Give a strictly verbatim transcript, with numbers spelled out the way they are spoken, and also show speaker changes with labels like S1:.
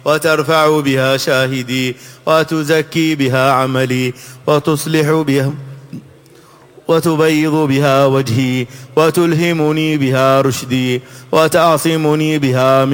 S1: وترفع بها شاهدي وتزكي بها عملي وتصلح بها وتبيض بها وجهي وتلهمني بها رشدي وتعصمني بها